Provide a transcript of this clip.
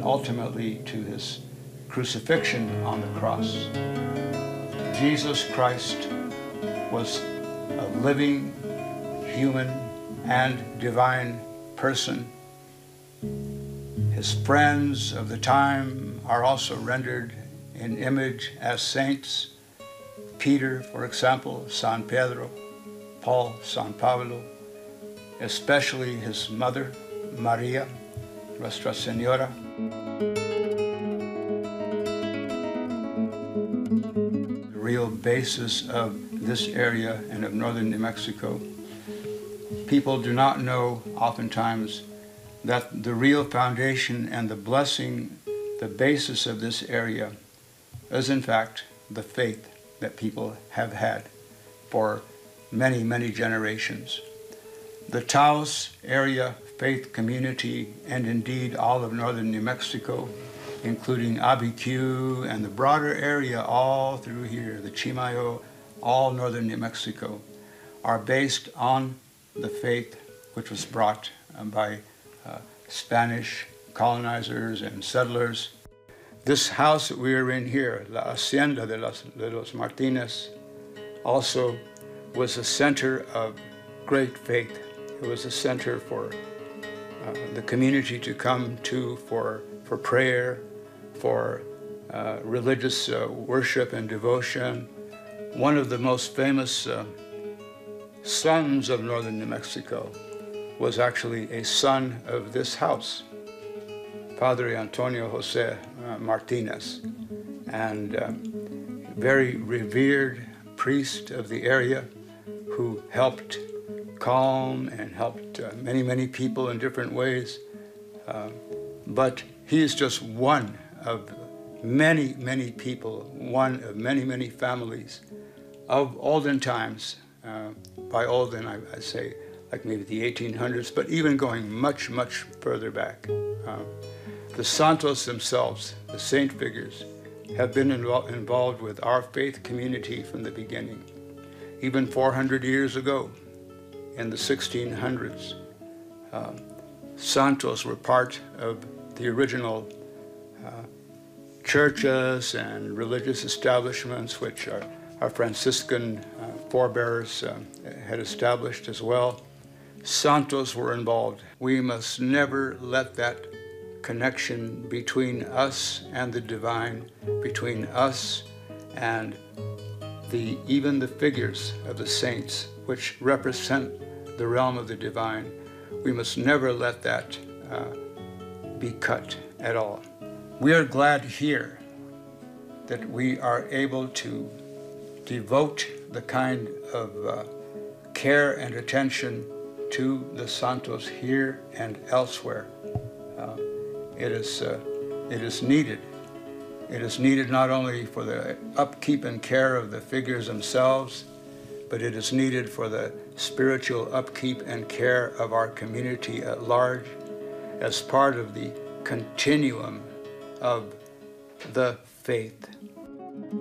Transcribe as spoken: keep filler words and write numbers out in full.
ultimately to his crucifixion on the cross. Jesus Christ was a living, human, and divine person. His friends of the time are also rendered in image as saints. Peter, for example, San Pedro, Paul, San Pablo, especially his mother, Maria, Nuestra Señora. The real basis of this area and of northern New Mexico. People do not know oftentimes that the real foundation and the blessing, the basis of this area is in fact the faith that people have had for many, many generations. The Taos area faith community, and indeed all of northern New Mexico, including Abiquiu and the broader area all through here, the Chimayo, all northern New Mexico, are based on the faith which was brought uh, by uh, Spanish colonizers and settlers. This house that we are in here, La Hacienda de los, de los Martinez, also was a center of great faith. It was a center for uh, the community to come to for, for prayer, for uh, religious uh, worship and devotion. One of the most famous uh, sons of northern New Mexico was actually a son of this house, Padre Antonio Jose uh, Martinez, and uh, very revered priest of the area who helped calm and helped uh, many, many people in different ways. Uh, but he is just one of many, many people, one of many, many families of olden times. Uh, by olden, I, I say like maybe the eighteen hundreds, but even going much, much further back. Uh, the Santos themselves, the saint figures, have been invo involved with our faith community from the beginning. Even four hundred years ago, in the sixteen hundreds, uh, Santos were part of the original uh, churches and religious establishments which our, our Franciscan uh, forebears uh, had established as well. Santos were involved. We must never let that connection between us and the divine, between us and the, even the figures of the saints which represent the realm of the divine, we must never let that uh, be cut at all. We are glad here that we are able to devote the kind of uh, care and attention to the Santos here and elsewhere. Uh, it is, uh, it is needed. It is needed not only for the upkeep and care of the figures themselves, but it is needed for the spiritual upkeep and care of our community at large as part of the continuum of the faith.